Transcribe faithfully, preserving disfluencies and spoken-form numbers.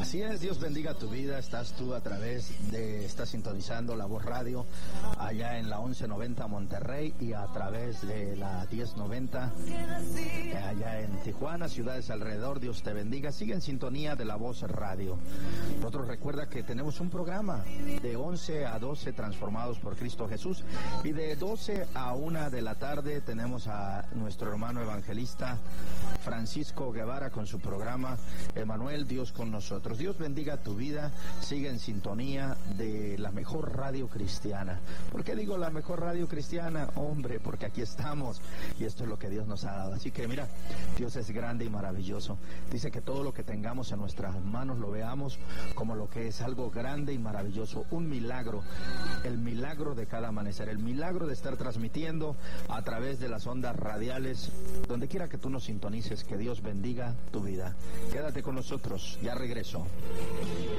Así es, Dios bendiga tu vida. Estás tú a través de, estás sintonizando La Voz Radio allá en la once noventa Monterrey y a través de la diez noventa allá en Tijuana, ciudades alrededor. Dios te bendiga. Sigue en sintonía de La Voz Radio. Nosotros recuerda que tenemos un programa de once a doce transformados por Cristo Jesús y de doce a una de la tarde tenemos a nuestro hermano evangelista Francisco Guevara con su programa Emanuel, Dios con nosotros. Dios bendiga tu vida. Sigue en sintonía de la mejor radio cristiana. ¿Por qué digo la mejor radio cristiana? Hombre, porque aquí estamos y esto es lo que Dios nos ha dado. Así que mira, Dios es grande y maravilloso. Dice que todo lo que tengamos en nuestras manos lo veamos como lo que es algo grande y maravilloso, un milagro, el milagro de cada amanecer, el milagro de estar transmitiendo a través de las ondas radiales, donde quiera que tú nos sintonices. Que Dios bendiga tu vida. Quédate con nosotros, ya regreso.